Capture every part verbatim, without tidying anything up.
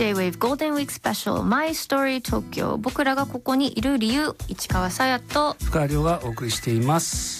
J-Wave ゴールデンウィークスペシャル My Story Tokyo、 僕らがここにいる理由、市川さやと深川亮がお送りしています。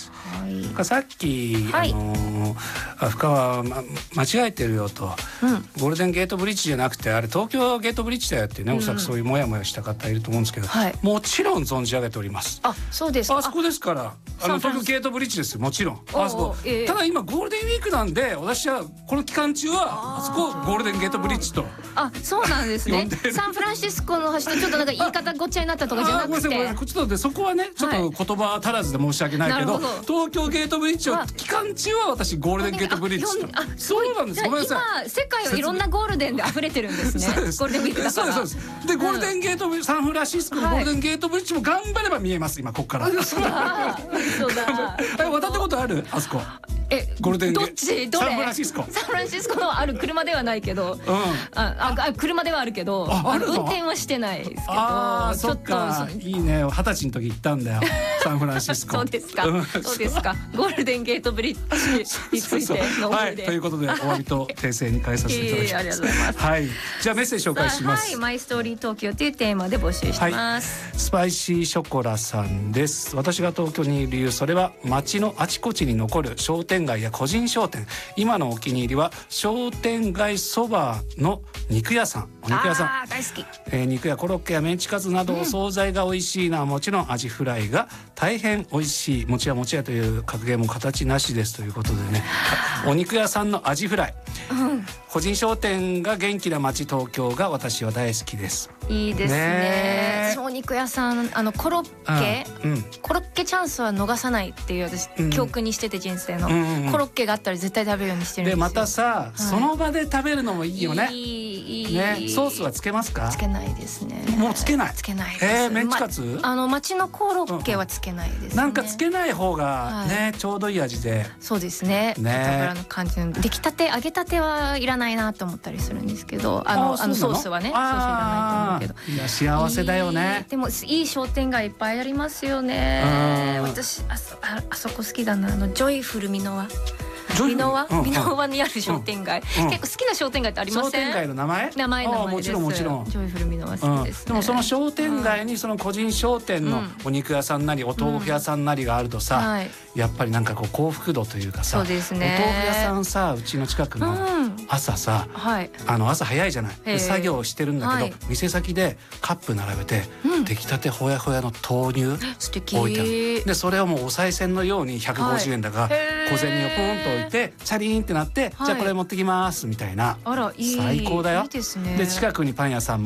はい、さっき、はい、あのー、深川、ま、間違えてるよと、うん、ゴールデンゲートブリッジじゃなくてあれ東京ゲートブリッジだよってね、うん、おそらくそういうモヤモヤした方いると思うんですけど、はい、もちろん存じ上げております。 あ、そうですか。 あそこですから、あの東京ゲートブリッジですよ、もちろんあそこ、えー、ただ今ゴールデンウィークなんで私はこの期間中はあそこゴールデンゲートブリッジと、 あ、そうなんですね。サンフランシスコの橋とちょっとなんか言い方ごっちゃになったとかじゃなくて、ごめんなさいごめんなさい、ちょっとそこはねちょっと言葉足らずで申し訳ないけど、はい、東京ゲートブリッジを期間中は私ゴールデンゲートブリッジと、あ、そうなんです。ごめんなさい。 今世界はいろんなゴールデンで溢れてるんですね。ゴールデンウィークだから。 そうです。でゴールデンゲートブリッジ、サンフランシスコのゴールデンゲートブリッジも頑張れば見えます今ここから。 そうだ。そうだ。 渡ったことある？あそこ。 え、 ゴールデンどっち？どれ？ サンフランシスコ。 サンフランシスコのある車ではないけど、うん、ああ車ではあるけど、あるの？運転はしてないですけど。 ああ、そっか。いいね。二十歳の時行ったんだよ。サンフランシスコ。 そうですか。そうですか。ゴールデンゲートブリッジについての思い出。 はい。ということでお詫びと訂正に変えさせていただきます。 ありがとうございます。 はい。じゃあメッセージ紹介します。 はい。マイストーリー東京というテーマで募集してます。 はい、スパイシーショコラさんです。私が東京にいる理由、それは街のあちこちに残る商店街や個人商店。今のお気に入りは商店街そばの肉屋さん。お肉屋さん。 あー、大好き。 えー、肉やコロッケやメンチカツなどお惣菜が美味しいのはもちろん、アジフライが大変美味しい。もちやもちやという格言も形なしですということでね。お肉屋さんのアジフライ。うん、個人商店が元気な街東京が私は大好きです。 いいですね。お肉屋さん、あのコロッケ、うんうん、コロッケチャンスは逃さないっていう私、うん、教訓にしてて人生の、うんうん、コロッケがあったら絶対食べるようにしてるんですよ。 でまたさ、はい、その場で食べるのもいいよね。 いいね、ソースはつけますか？ つけないですね。 もうつけない。 つけないです。 えー、メンチカツ？ ま、あの町のコロッケはつけないですね。 なんかつけない方がね、はい、ちょうどいい味で。 そうですね。ね、油の感じの出来たて、揚げたてはいらないなと思ったりするんですけど、あのあのソースはね、ソースいらないと思うけど。いや幸せだよね。 でもいい商店街いっぱいありますよね。私あそああそこ好きだな、あのジョイフルミノワ。美濃輪、美濃輪にある商店街、うんうん、結構好きな商店街ってありません？商店街の名前？ 名前名前です。 もちろんもちろん。 ジョイフル美濃輪好きです、ね、うん。 でもその商店街にその個人商店のお肉屋さんなりお豆腐屋さんなりがあるとさ、うんはい、やっぱりなんかこう幸福度というかさ、 そうですね、 お豆腐屋さんさ、うちの近くの朝さ、うんはい、あの朝早いじゃない。で作業してるんだけど、はい、店先でカップ並べて、うん、出来たてほやほやの豆乳素敵置いてある。でそれをもうお賽銭のようにひゃくごじゅうえんだが、はい、小銭をポンと置いてチャリーンってなって、はい、じゃあこれ持ってきますみたいな。 あら、いい、 最高だよ。 いいですね。 で近くにパン屋さん